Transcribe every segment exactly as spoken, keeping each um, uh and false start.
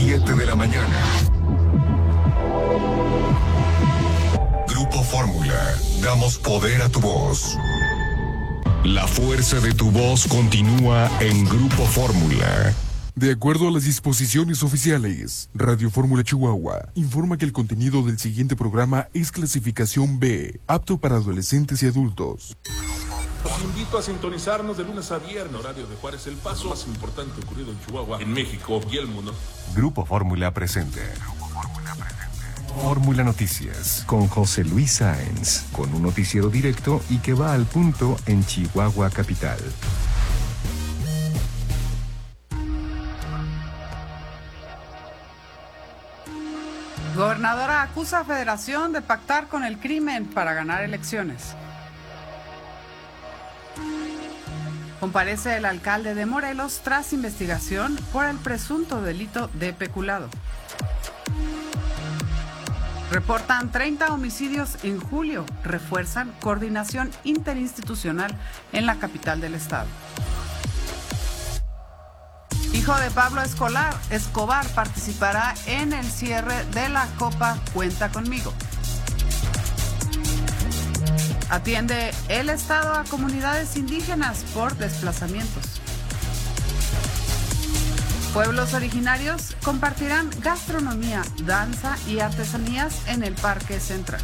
siete de la mañana. Grupo Fórmula. Damos poder a tu voz. La fuerza de tu voz continúa en Grupo Fórmula. De acuerdo a las disposiciones oficiales, Radio Fórmula Chihuahua informa que el contenido del siguiente programa es clasificación B, apto para adolescentes y adultos. Los invito a sintonizarnos de lunes a viernes, horario de Juárez, el paso más importante ocurrido en Chihuahua, en México y el mundo. Grupo Fórmula presente. Fórmula Noticias, con José Luis Sáenz, con un noticiero directo y que va al punto en Chihuahua capital. Gobernadora acusa a Federación de pactar con el crimen para ganar elecciones. Comparece el alcalde de Morelos tras investigación por el presunto delito de peculado. Reportan treinta homicidios en julio. Refuerzan coordinación interinstitucional en la capital del estado. Hijo de Pablo Escolar, Escobar participará en el cierre de la Copa Cuenta Conmigo. Atiende el Estado a comunidades indígenas por desplazamientos. Pueblos originarios compartirán gastronomía, danza y artesanías en el Parque Central.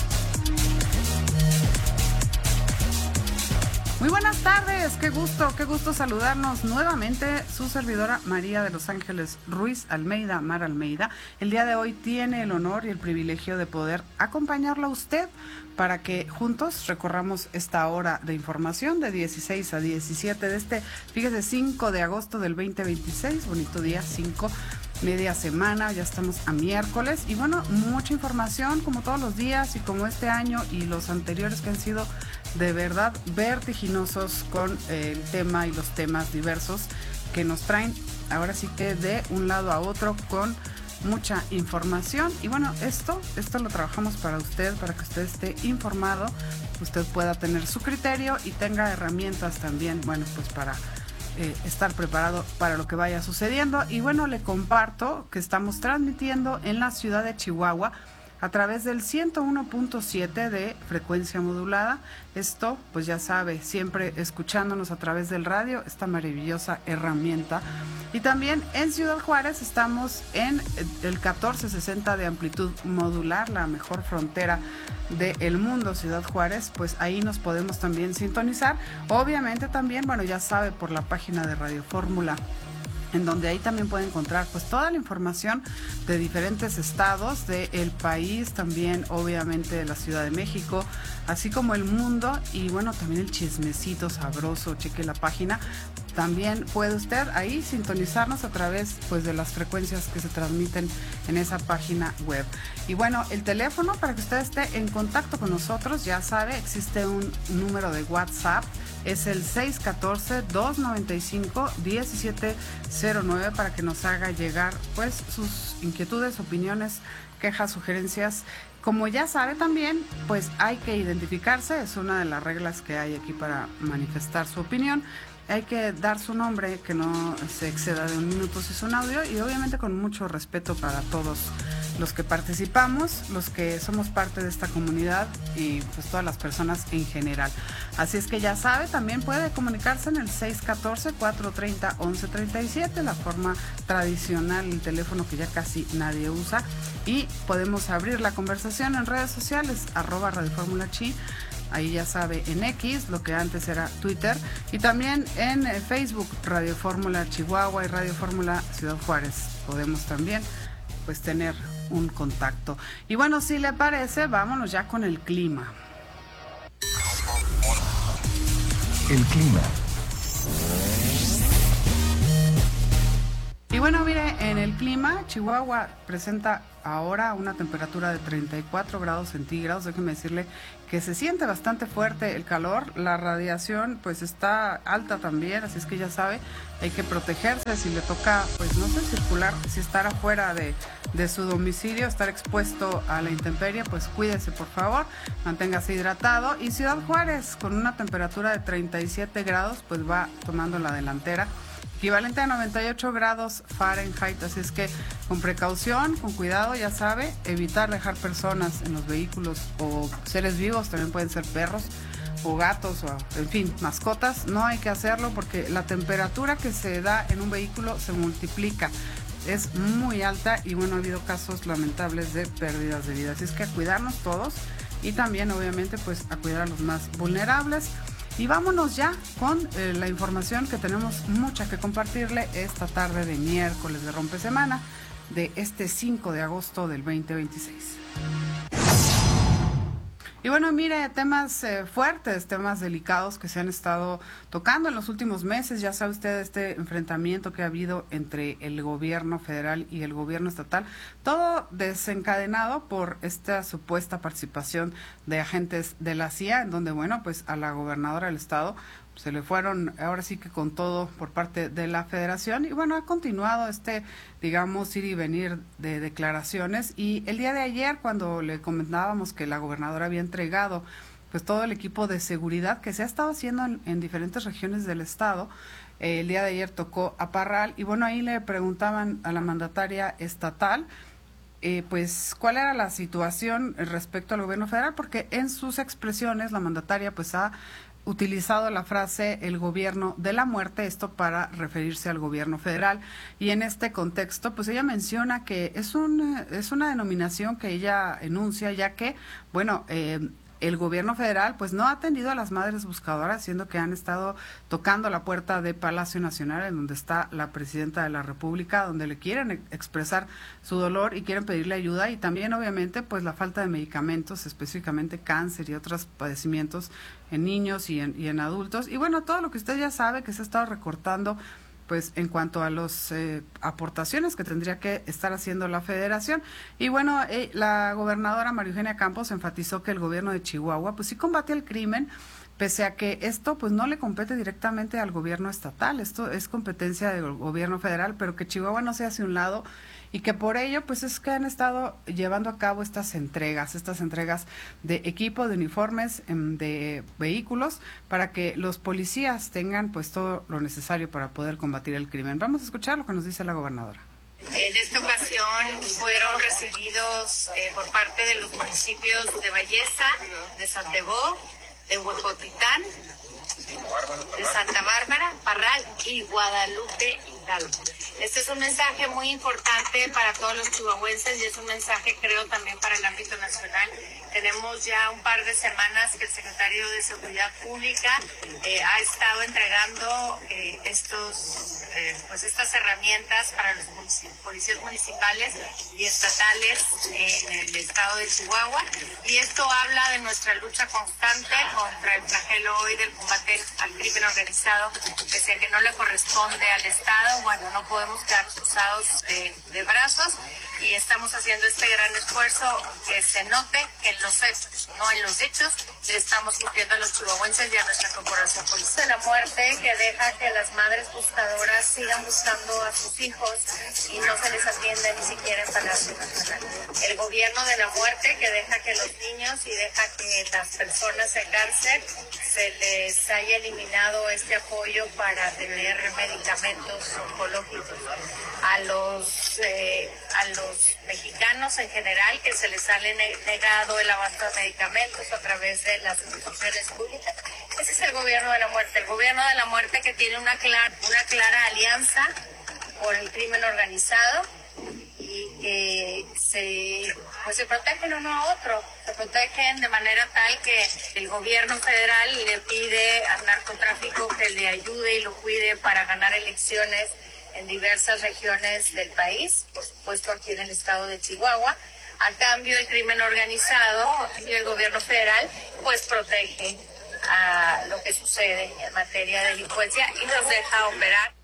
Muy buenas tardes, qué gusto, qué gusto saludarnos nuevamente. Su servidora María de Los Ángeles Ruiz Almeida, Mar Almeida. El día de hoy tiene el honor y el privilegio de poder acompañarla a usted para que juntos recorramos esta hora de información de dieciséis a diecisiete de este, fíjese, cinco de agosto del veinte veintiséis, bonito día, cinco, media semana, ya estamos a miércoles y bueno, mucha información como todos los días y como este año y los anteriores que han sido de verdad vertiginosos con el tema y los temas diversos que nos traen ahora sí que de un lado a otro con mucha información y bueno, esto, esto lo trabajamos para usted, para que usted esté informado, usted pueda tener su criterio y tenga herramientas también, bueno, pues para eh, estar preparado para lo que vaya sucediendo. Y bueno, le comparto que estamos transmitiendo en la ciudad de Chihuahua a través del ciento uno punto siete de frecuencia modulada. Esto, pues ya sabe, siempre escuchándonos a través del radio, esta maravillosa herramienta. Y también en Ciudad Juárez estamos en el catorce sesenta de amplitud modular, la mejor frontera del mundo, Ciudad Juárez, pues ahí nos podemos también sintonizar. Obviamente también, bueno, ya sabe, por la página de Radio Fórmula, en donde ahí también puede encontrar pues toda la información de diferentes estados del país, también obviamente de la Ciudad de México, así como el mundo y bueno, también el chismecito sabroso, cheque la página. También puede usted ahí sintonizarnos a través pues de las frecuencias que se transmiten en esa página web. Y bueno, el teléfono para que usted esté en contacto con nosotros, ya sabe, existe un número de WhatsApp, es el seis uno cuatro, dos nueve cinco, uno siete cero nueve para que nos haga llegar pues sus inquietudes, opiniones, quejas, sugerencias. Como ya sabe también, pues hay que identificarse, es una de las reglas que hay aquí para manifestar su opinión. Hay que dar su nombre, que no se exceda de un minuto si es un audio y obviamente con mucho respeto para todos los que participamos, los que somos parte de esta comunidad y pues todas las personas en general. Así es que ya sabe, también puede comunicarse en el seis uno cuatro, cuatro tres cero, once treinta y siete, la forma tradicional, el teléfono que ya casi nadie usa, y podemos abrir la conversación en redes sociales, arroba Radio Fórmula Chi. Ahí ya sabe, en X, lo que antes era Twitter, y también en Facebook, Radio Fórmula Chihuahua y Radio Fórmula Ciudad Juárez. Podemos también pues tener un contacto. Y bueno, si le parece, vámonos ya con el clima. El clima. Y bueno, mire, en el clima, Chihuahua presenta ahora una temperatura de treinta y cuatro grados centígrados. Déjeme decirle que se siente bastante fuerte el calor, la radiación pues está alta también, así es que ya sabe, hay que protegerse si le toca, pues no sé, circular, si estar afuera de, de su domicilio, estar expuesto a la intemperie, pues cuídese por favor, manténgase hidratado. Y Ciudad Juárez con una temperatura de treinta y siete grados, pues va tomando la delantera. equivalente a noventa y ocho grados Fahrenheit, así es que con precaución, con cuidado, ya sabe, evitar dejar personas en los vehículos o seres vivos, también pueden ser perros o gatos o en fin, mascotas, no hay que hacerlo porque la temperatura que se da en un vehículo se multiplica, es muy alta y bueno, ha habido casos lamentables de pérdidas de vida, así es que a cuidarnos todos y también obviamente pues a cuidar a los más vulnerables. Y vámonos ya con eh, la información que tenemos mucha que compartirle esta tarde de miércoles de rompesemana de este cinco de agosto del veinte veintiséis. Y bueno, mire, temas eh, fuertes, temas delicados que se han estado tocando en los últimos meses. Ya sabe usted este enfrentamiento que ha habido entre el gobierno federal y el gobierno estatal. Todo desencadenado por esta supuesta participación de agentes de la C I A, en donde, bueno, pues a la gobernadora del estado se le fueron ahora sí que con todo por parte de la federación y bueno, ha continuado este, digamos, ir y venir de declaraciones y el día de ayer cuando le comentábamos que la gobernadora había entregado pues todo el equipo de seguridad que se ha estado haciendo en, en diferentes regiones del estado, eh, el día de ayer tocó a Parral y bueno, ahí le preguntaban a la mandataria estatal Eh, pues cuál era la situación respecto al gobierno federal, porque en sus expresiones la mandataria pues ha utilizado la frase el gobierno de la muerte, esto para referirse al gobierno federal y en este contexto pues ella menciona que es un es una denominación que ella enuncia ya que bueno eh, el gobierno federal pues no ha atendido a las madres buscadoras, siendo que han estado tocando la puerta de Palacio Nacional, en donde está la presidenta de la República, donde le quieren expresar su dolor y quieren pedirle ayuda, y también obviamente pues la falta de medicamentos, específicamente cáncer y otros padecimientos en niños y en, y en adultos. Y bueno, todo lo que usted ya sabe que se ha estado recortando pues en cuanto a las eh, aportaciones que tendría que estar haciendo la federación. Y bueno, eh, la gobernadora María Eugenia Campos enfatizó que el gobierno de Chihuahua pues sí combate el crimen, pese a que esto pues no le compete directamente al gobierno estatal, esto es competencia del gobierno federal, pero que Chihuahua no se hace a un lado y que por ello pues es que han estado llevando a cabo estas entregas, estas entregas de equipo, de uniformes, de vehículos, para que los policías tengan pues todo lo necesario para poder combatir el crimen. Vamos a escuchar lo que nos dice la gobernadora. En esta ocasión fueron recibidos eh, por parte de los municipios de Ballesta, de Santebó, de Huejotitlán, de Santa Bárbara, Parral y Guadalupe Hidalgo. Este es un mensaje muy importante para todos los chihuahuenses y es un mensaje, creo, también para el ámbito nacional. Tenemos ya un par de semanas que el secretario de Seguridad Pública eh, ha estado entregando eh, estos, eh, pues estas herramientas para los policías municipales y estatales en el estado de Chihuahua. Y esto habla de nuestra lucha constante contra el flagelo hoy del combate al crimen organizado, pese a que no le corresponde al Estado. Bueno, no podemos quedar cruzados de, de brazos y estamos haciendo este gran esfuerzo que se note que en los hechos, no en los hechos, le estamos cumpliendo a los chihuahuenses y a nuestra corporación policial. La muerte que deja que las madres buscadoras sigan buscando a sus hijos y no se les atiende ni siquiera en Palacio Nacional. El gobierno de la muerte que deja que los niños y deja que las personas en cárcel se les haya eliminado este apoyo para tener medicamentos oncológicos. A los, eh, a los mexicanos en general que se les ha negado el abasto de medicamentos a través de las instituciones públicas. Ese es el gobierno de la muerte, el gobierno de la muerte que tiene una clara, una clara alianza por el crimen organizado y que se, pues se protegen uno a otro, se protegen de manera tal que el gobierno federal le pide al narcotráfico que le ayude y lo cuide para ganar elecciones en diversas regiones del país, por supuesto aquí en el estado de Chihuahua. A cambio, el crimen organizado y el gobierno federal pues protege a lo que sucede en materia de delincuencia y nos deja operar.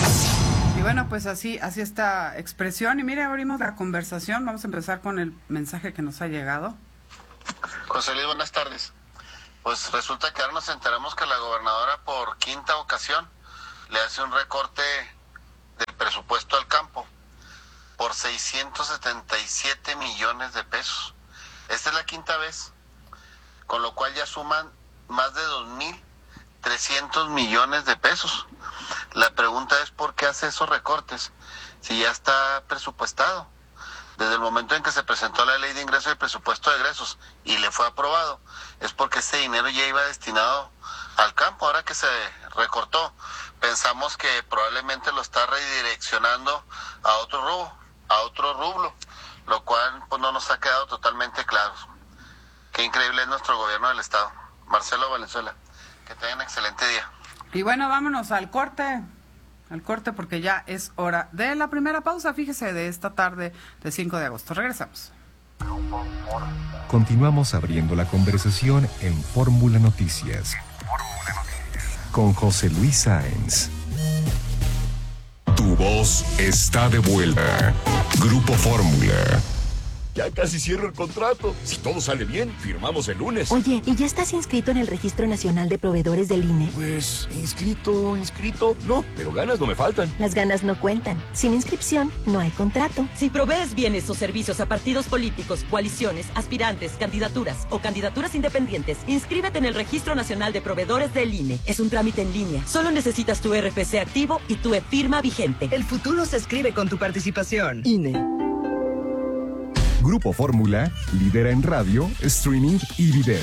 Y bueno, pues así, así esta expresión. Y mire, abrimos la conversación. Vamos a empezar con el mensaje que nos ha llegado. José Luis, buenas tardes. Pues resulta que ahora nos enteramos que la gobernadora por quinta ocasión le hace un recorte del presupuesto al campo por seiscientos setenta y siete millones de pesos. Esta es la quinta vez, con lo cual ya suman más de dos mil trescientos millones de pesos. La pregunta es ¿por qué hace esos recortes si ya está presupuestado? Desde el momento en que se presentó la ley de ingresos y presupuesto de egresos y le fue aprobado, es porque ese dinero ya iba destinado al campo. Ahora que se recortó, pensamos que probablemente lo está redireccionando a otro rubro, a otro rublo, lo cual pues no nos ha quedado totalmente claro. Qué increíble es nuestro gobierno del estado. Marcelo Valenzuela, que tengan un excelente día. Y bueno, vámonos al corte. Al corte porque ya es hora de la primera pausa, fíjese, de esta tarde de cinco de agosto. Regresamos. Continuamos abriendo la conversación en Fórmula Noticias con José Luis Sáenz. Tu voz está de vuelta. Grupo Fórmula. Ya casi cierro el contrato. Si todo sale bien, firmamos el lunes. Oye, ¿y ya estás inscrito en el Registro Nacional de Proveedores del I N E? Pues, inscrito, inscrito, no, pero ganas no me faltan. Las ganas no cuentan. Sin inscripción, no hay contrato. Si provees bienes o servicios a partidos políticos, coaliciones, aspirantes, candidaturas o candidaturas independientes, inscríbete en el Registro Nacional de Proveedores del I N E. Es un trámite en línea. Solo necesitas tu R F C activo y tu e-firma vigente. El futuro se escribe con tu participación. I N E. Grupo Fórmula lidera en radio, streaming y video.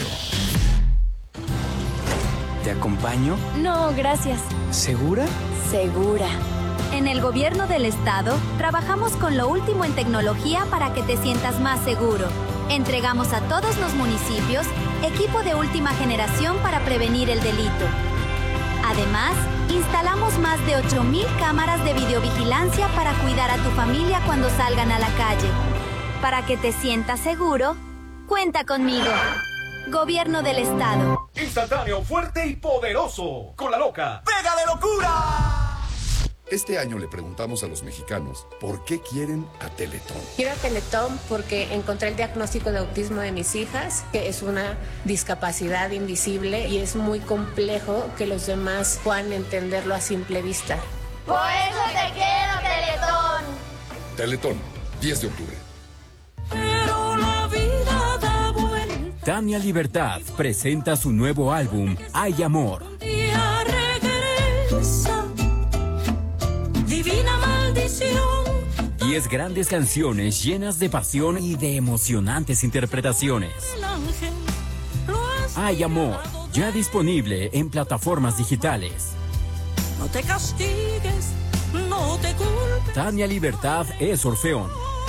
¿Te acompaño? No, gracias. ¿Segura? Segura. En el gobierno del estado, trabajamos con lo último en tecnología para que te sientas más seguro. Entregamos a todos los municipios equipo de última generación para prevenir el delito. Además, instalamos más de ocho mil cámaras de videovigilancia para cuidar a tu familia cuando salgan a la calle. Para que te sientas seguro, cuenta conmigo. Gobierno del Estado. Instantáneo, fuerte y poderoso. Con la loca. ¡Pega de locura! Este año le preguntamos a los mexicanos por qué quieren a Teletón. Quiero a Teletón porque encontré el diagnóstico de autismo de mis hijas, que es una discapacidad invisible y es muy complejo que los demás puedan entenderlo a simple vista. Por eso te quiero, Teletón. Teletón, diez de octubre. Pero la vida da vuelta. Tania Libertad presenta su nuevo álbum, Hay Amor. Un día regresa, divina maldición. Diez grandes canciones llenas de pasión y de emocionantes interpretaciones. El ángel Hay Amor, ya disponible en plataformas digitales. No te castigues, no te culpes. Tania Libertad es Orfeón.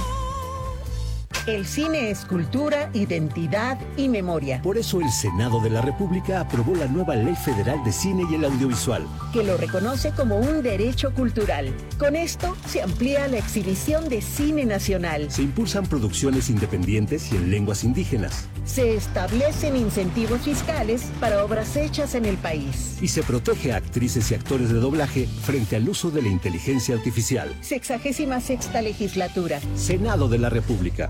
El cine es cultura, identidad y memoria. Por eso el Senado de la República aprobó la nueva Ley Federal de Cine y el Audiovisual, que lo reconoce como un derecho cultural. Con esto se amplía la exhibición de cine nacional. Se impulsan producciones independientes y en lenguas indígenas. Se establecen incentivos fiscales para obras hechas en el país. Y se protege a actrices y actores de doblaje frente al uso de la inteligencia artificial. Sexagésima sexta legislatura. Senado de la República.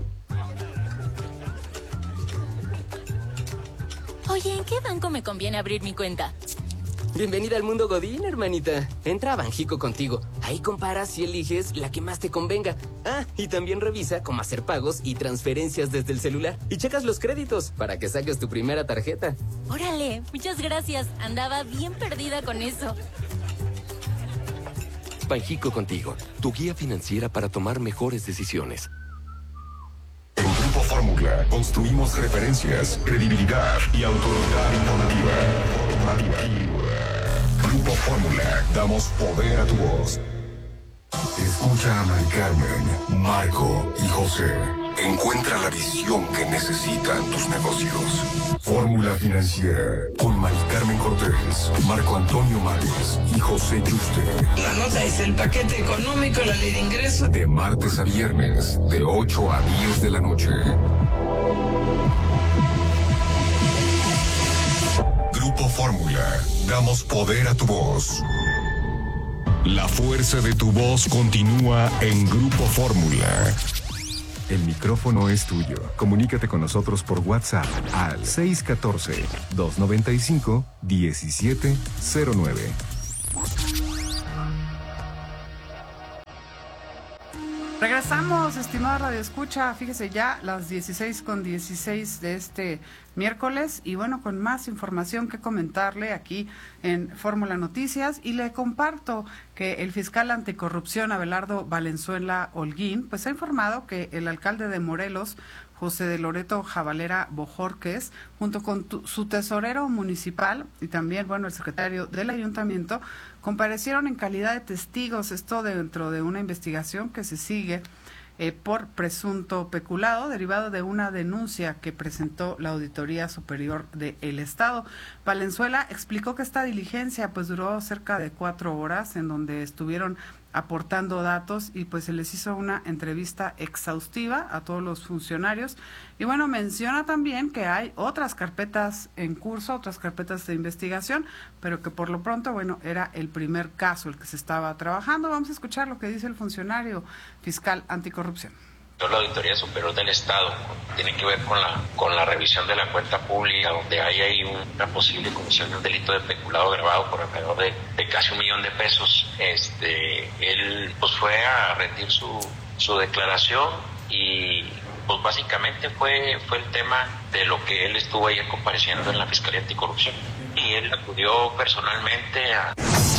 Oye, ¿en qué banco me conviene abrir mi cuenta? Bienvenida al mundo Godín, hermanita. Entra a Banjico contigo. Ahí comparas y eliges la que más te convenga. Ah, y también revisa cómo hacer pagos y transferencias desde el celular. Y checas los créditos para que saques tu primera tarjeta. Órale, muchas gracias. Andaba bien perdida con eso. Banjico contigo, tu guía financiera para tomar mejores decisiones. En Grupo Fórmula construimos referencias, credibilidad y autoridad informativa. Grupo Fórmula, damos poder a tu voz. Escucha a Mari Carmen, Marco y José. Encuentra la visión que necesitan tus negocios. Fórmula Financiera con Mari Carmen Cortés, Marco Antonio Márquez y José Yuste. La nota es el paquete económico, la ley de ingresos. De martes a viernes, de ocho a diez de la noche. Grupo Fórmula, damos poder a tu voz. La fuerza de tu voz continúa en Grupo Fórmula. El micrófono es tuyo. Comunícate con nosotros por WhatsApp al seis uno cuatro, dos nueve cinco, uno siete cero nueve. Regresamos, estimada Radio Escucha, fíjese ya las dieciséis con dieciséis de este miércoles y bueno, con más información que comentarle aquí en Fórmula Noticias y le comparto que el fiscal anticorrupción Abelardo Valenzuela Holguín pues ha informado que el alcalde de Morelos, José de Loreto Jabalera Bojorquez, junto con tu, su tesorero municipal y también, bueno, el secretario del ayuntamiento, comparecieron en calidad de testigos, esto dentro de una investigación que se sigue eh, por presunto peculado, derivado de una denuncia que presentó la Auditoría Superior del Estado. Valenzuela explicó que esta diligencia pues duró cerca de cuatro horas, en donde estuvieron aportando datos y pues se les hizo una entrevista exhaustiva a todos los funcionarios y bueno, menciona también que hay otras carpetas en curso, otras carpetas de investigación, pero que por lo pronto, bueno, era el primer caso el que se estaba trabajando. Vamos a escuchar lo que dice el funcionario fiscal anticorrupción. La Auditoría Superior del Estado tiene que ver con la con la revisión de la cuenta pública, donde hay ahí una posible comisión de un delito de peculado agravado por alrededor de, de casi un millón de pesos. Este, él pues fue a rendir su, su declaración y pues básicamente fue fue el tema de lo que él estuvo ahí compareciendo en la Fiscalía Anticorrupción. Y él acudió personalmente a...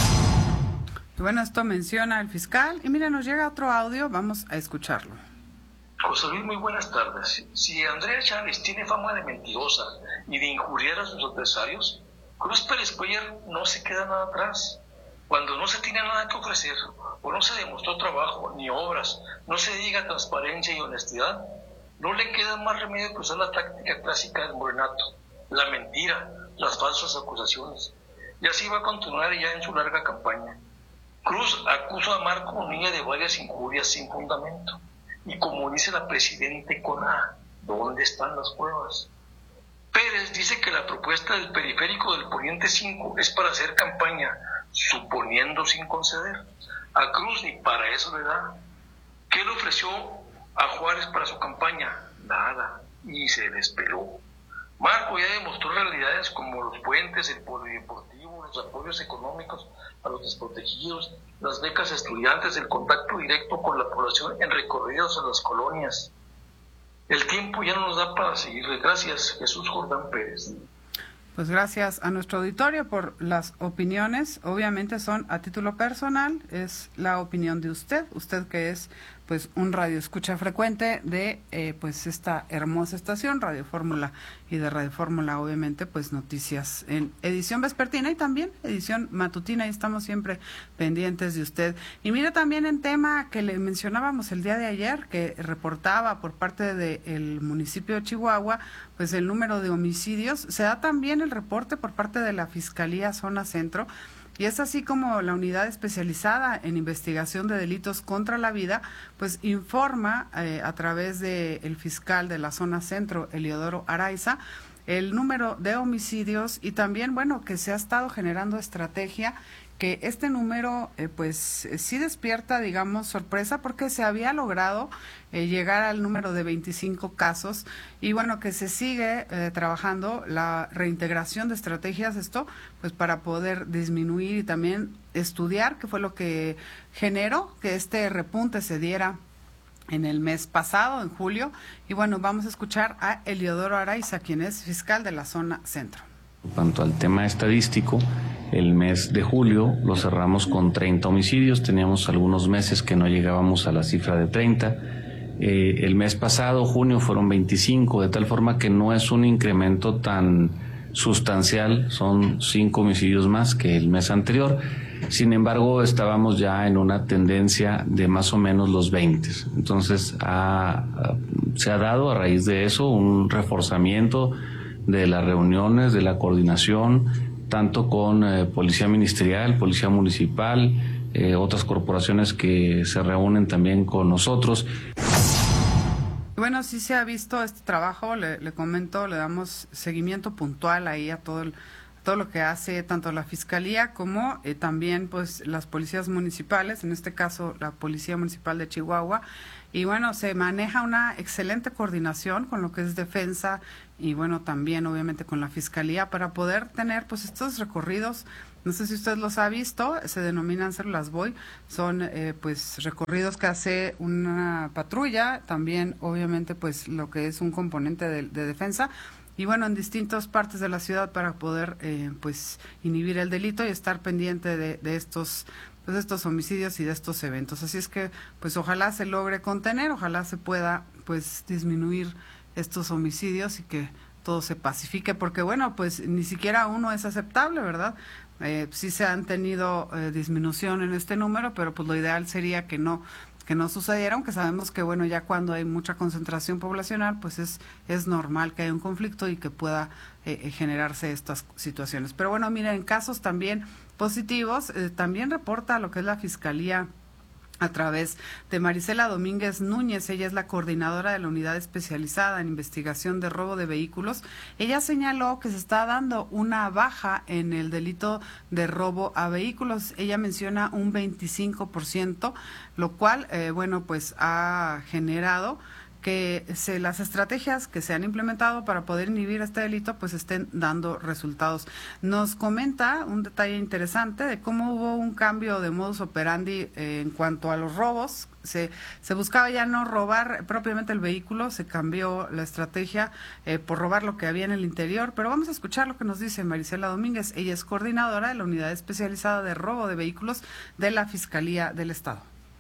Bueno, esto menciona el fiscal y mira, nos llega otro audio, vamos a escucharlo. José Luis, muy buenas tardes. Si Andrea Chávez tiene fama de mentirosa y de injuriar a sus adversarios, Cruz Pérez Cuellar no se queda nada atrás. Cuando no se tiene nada que ofrecer, o no se demostró trabajo ni obras, no se diga transparencia y honestidad, no le queda más remedio que usar la táctica clásica del morenato, la mentira, las falsas acusaciones. Y así va a continuar ya en su larga campaña. Cruz acusa a Marco Bonilla de varias injurias sin fundamento. Y como dice la Presidente con A, ¿dónde están las pruebas? Pérez dice que la propuesta del periférico del Poniente cinco es para hacer campaña, suponiendo sin conceder. A Cruz ni para eso le da. ¿Qué le ofreció a Juárez para su campaña? Nada, y se despeló. Marco ya demostró realidades como los puentes, el polideportivo, los apoyos económicos a los desprotegidos, las becas estudiantes, el contacto directo con la población en recorridos a las colonias. El tiempo ya no nos da para seguirle. Gracias, Jesús Jordán Pérez. Pues gracias a nuestro auditorio por las opiniones. Obviamente son a título personal, es la opinión de usted, usted que es pues un radio escucha frecuente de eh, pues esta hermosa estación Radio Fórmula y de Radio Fórmula obviamente pues noticias en edición vespertina y también edición matutina y estamos siempre pendientes de usted. Y mira también en tema que le mencionábamos el día de ayer que reportaba por parte del municipio de Chihuahua pues el número de homicidios, se da también el reporte por parte de la Fiscalía Zona Centro. Y es así como la unidad especializada en investigación de delitos contra la vida, pues informa eh, a través del fiscal de la zona centro, Eliodoro Araiza, el número de homicidios y también, bueno, que se ha estado generando estrategia, que este número eh, pues eh, sí despierta, digamos, sorpresa porque se había logrado eh, llegar al número de veinticinco casos y bueno, que se sigue eh, trabajando la reintegración de estrategias, esto pues para poder disminuir y también estudiar qué fue lo que generó que este repunte se diera en el mes pasado, en julio, y bueno, vamos a escuchar a Eliodoro Araiza, quien es fiscal de la zona centro. En cuanto al tema estadístico, el mes de julio lo cerramos con treinta homicidios, teníamos algunos meses que no llegábamos a la cifra de treinta, eh, el mes pasado, junio, fueron veinticinco, de tal forma que no es un incremento tan sustancial, son cinco homicidios más que el mes anterior, sin embargo estábamos ya en una tendencia de más o menos los veinte, entonces ha, se ha dado a raíz de eso un reforzamiento de las reuniones, de la coordinación, tanto con eh, Policía Ministerial, Policía Municipal, eh, otras corporaciones que se reúnen también con nosotros. Bueno, sí se ha visto este trabajo, le, le comento, le damos seguimiento puntual ahí a todo el, todo lo que hace tanto la Fiscalía como eh, también pues las policías municipales, en este caso la Policía Municipal de Chihuahua. Y bueno, se maneja una excelente coordinación con lo que es defensa y bueno, también obviamente con la Fiscalía para poder tener pues estos recorridos No sé si usted los ha visto, se denominan células Boy, son eh, pues recorridos que hace una patrulla, también obviamente pues lo que es un componente de, de defensa, y bueno, en distintas partes de la ciudad para poder eh, pues inhibir el delito y estar pendiente de, de estos pues, de estos homicidios y de estos eventos. Así es que pues ojalá se logre contener, ojalá se pueda pues disminuir estos homicidios y que todo se pacifique, porque bueno, pues ni siquiera uno es aceptable, ¿verdad? Eh, sí se han tenido eh, disminución en este número, pero pues lo ideal sería que no que no sucediera, aunque sabemos que bueno, ya cuando hay mucha concentración poblacional, pues es es normal que haya un conflicto y que pueda eh, generarse estas situaciones. Pero bueno, mira, en casos también positivos, eh, también reporta lo que es la Fiscalía a través de Marisela Domínguez Núñez. Ella es la coordinadora de la unidad especializada en investigación de robo de vehículos. Ella señaló que se está dando una baja en el delito de robo a vehículos. Ella menciona un veinticinco por ciento, lo cual, eh, bueno, pues ha generado que se, las estrategias que se han implementado para poder inhibir este delito pues estén dando resultados. Nos comenta un detalle interesante de cómo hubo un cambio de modus operandi eh, en cuanto a los robos. Se, se buscaba ya no robar propiamente el vehículo, se cambió la estrategia eh, por robar lo que había en el interior, pero vamos a escuchar lo que nos dice Marisela Domínguez. Ella es coordinadora de la unidad especializada de robo de vehículos de la Fiscalía del Estado.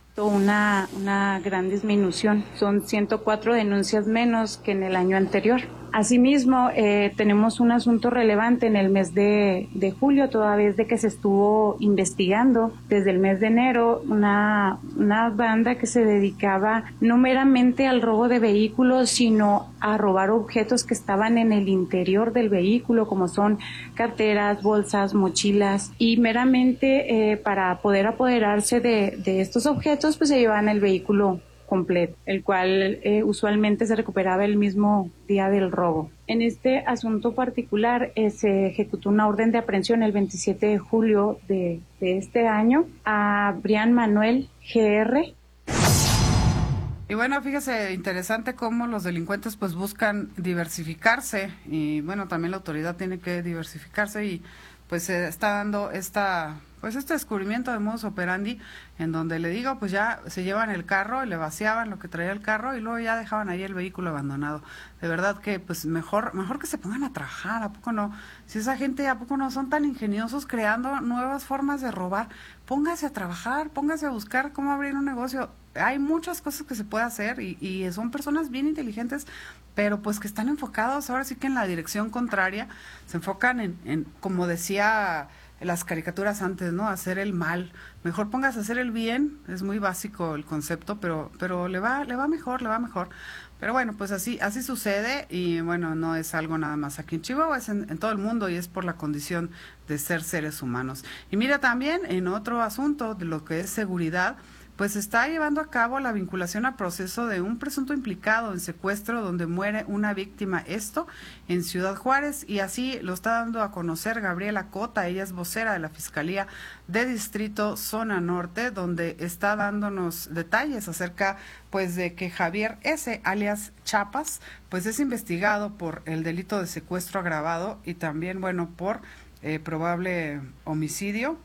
Una, una gran disminución, son ciento cuatro denuncias menos que en el año anterior. Asimismo, eh, tenemos un asunto relevante en el mes de, de julio, toda vez de que se estuvo investigando desde el mes de enero una, una banda que se dedicaba no meramente al robo de vehículos, sino a robar objetos que estaban en el interior del vehículo, como son carteras, bolsas, mochilas, y meramente eh, para poder apoderarse de, de estos objetos, pues se llevaban el vehículo completo, el cual eh, usualmente se recuperaba el mismo día del robo. En este asunto particular eh, se ejecutó una orden de aprehensión el veintisiete de julio de, de este año a Brian Manuel G R. Y bueno, fíjese, interesante cómo los delincuentes pues buscan diversificarse, y bueno, también la autoridad tiene que diversificarse, y pues se está dando esta pues este descubrimiento de modus operandi, en donde le digo, pues ya se llevan el carro y le vaciaban lo que traía el carro y luego ya dejaban ahí el vehículo abandonado. De verdad que pues mejor mejor que se pongan a trabajar, ¿a poco no? Si esa gente, ¿a poco no son tan ingeniosos creando nuevas formas de robar? Póngase a trabajar, póngase a buscar cómo abrir un negocio. Hay muchas cosas que se puede hacer, y, y son personas bien inteligentes, pero pues que están enfocados ahora sí que en la dirección contraria, se enfocan en, en como decía las caricaturas antes, ¿no? Hacer el mal. Mejor póngase a hacer el bien, es muy básico el concepto, pero pero le va le va mejor, le va mejor. Pero bueno, pues así así sucede, y bueno, no es algo nada más aquí en Chihuahua, es en, en todo el mundo, y es por la condición de ser seres humanos. Y mira, también en otro asunto de lo que es seguridad, pues se está llevando a cabo la vinculación a proceso de un presunto implicado en secuestro donde muere una víctima, esto en Ciudad Juárez, y así lo está dando a conocer Gabriela Cota. Ella es vocera de la Fiscalía de Distrito Zona Norte, donde está dándonos detalles acerca pues de que Javier S., alias Chapas, pues es investigado por el delito de secuestro agravado y también, bueno, por eh, probable homicidio.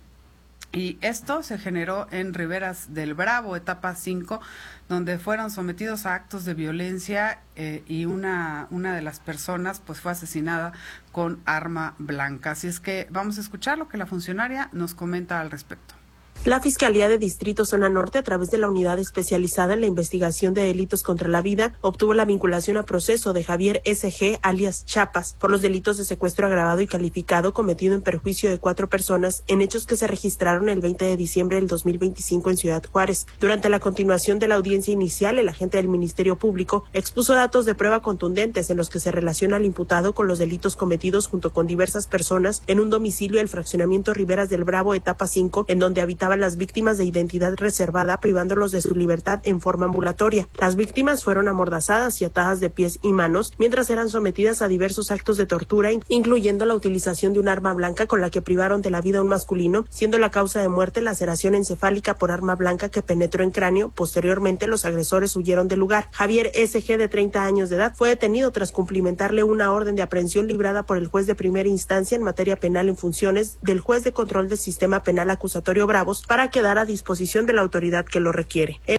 Y esto se generó en Riberas del Bravo, etapa cinco, donde fueron sometidos a actos de violencia eh, y una, una de las personas pues fue asesinada con arma blanca. Así es que vamos a escuchar lo que la funcionaria nos comenta al respecto. La Fiscalía de Distrito Zona Norte, a través de la unidad especializada en la investigación de delitos contra la vida, obtuvo la vinculación a proceso de Javier S G, alias Chapas, por los delitos de secuestro agravado y calificado cometido en perjuicio de cuatro personas en hechos que se registraron el veinte de diciembre del dos mil veinticinco en Ciudad Juárez. Durante la continuación de la audiencia inicial, el agente del Ministerio Público expuso datos de prueba contundentes en los que se relaciona al imputado con los delitos cometidos junto con diversas personas en un domicilio del fraccionamiento Riberas del Bravo, etapa cinco, en donde habitaba a las víctimas de identidad reservada, privándolos de su libertad en forma ambulatoria. Las víctimas fueron amordazadas y atadas de pies y manos mientras eran sometidas a diversos actos de tortura, incluyendo la utilización de un arma blanca con la que privaron de la vida a un masculino, siendo la causa de muerte laceración encefálica por arma blanca que penetró en cráneo. Posteriormente, los agresores huyeron del lugar. Javier S G, de treinta años de edad, fue detenido tras cumplimentarle una orden de aprehensión librada por el juez de primera instancia en materia penal en funciones del juez de control del sistema penal acusatorio Bravos para quedar a disposición de la autoridad que lo requiere.